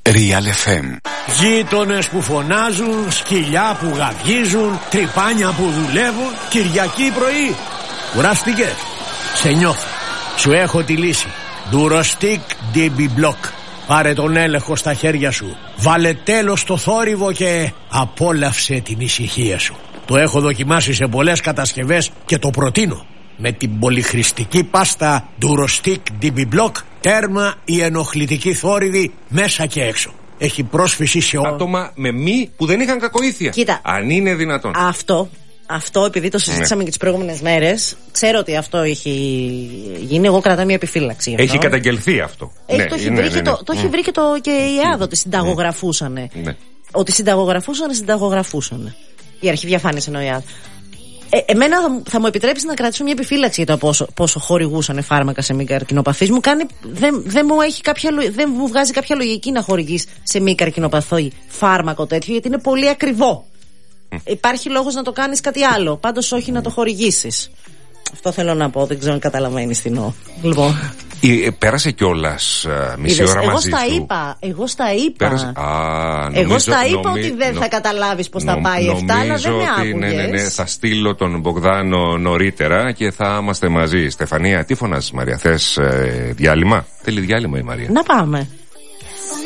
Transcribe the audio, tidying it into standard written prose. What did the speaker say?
Real FM. Γείτονες που φωνάζουν, σκυλιά που γαβγίζουν, τρυπάνια που δουλεύουν. Κυριακή πρωί. Κουράστηκες? Σε νιώθω. Σου έχω τη λύση. Durostic DB Block. Πάρε τον έλεγχο στα χέρια σου. Βάλε τέλος στο θόρυβο και απόλαυσε την ησυχία σου. Το έχω δοκιμάσει σε πολλές κατασκευές και το προτείνω. Με την πολυχρηστική πάστα Durostic DB Block, τέρμα η ενοχλητική θόρυβη μέσα και έξω. Έχει πρόσφυση σε άτομα με μη που δεν είχαν κακοήθεια. Κοίτα, αν είναι δυνατόν. Αυτό επειδή το συζήτησαμε και τις προηγούμενες μέρες, ξέρω ότι αυτό έχει γίνει. Εγώ κρατάω μια επιφύλαξη. Έχει καταγγελθεί αυτό. Το έχει βρει και η ΕΑΔ ότι συνταγογραφούσανε. Ότι συνταγογραφούσανε. Η αρχή διαφάνειας εννοεί η ΕΑΔ. Εμένα θα μου επιτρέψει να κρατήσω μια επιφύλαξη για το πόσο χορηγούσαν φάρμακα σε μη καρκινοπαθείς. Δεν μου βγάζει κάποια λογική να χορηγείς σε μη καρκινοπαθή φάρμακο τέτοιο, γιατί είναι πολύ ακριβό. Υπάρχει λόγος να το κάνεις κάτι άλλο. Πάντως όχι να το χορηγήσεις. Αυτό θέλω να πω. Δεν ξέρω αν καταλαβαίνεις τι εννοώ. Λοιπόν. Πέρασε κιόλας μισή ώρα μαζί σου. Εγώ στα είπα ότι δεν θα καταλάβεις πώς θα πάει αυτά, αλλά δεν με άκουγες. Ναι, θα στείλω τον Μπογδάνο νωρίτερα και θα είμαστε μαζί. Στεφανία, τι φωνάζεις, Μαρία? Θες διάλειμμα? Θέλει διάλειμμα η Μαρία. Να πάμε.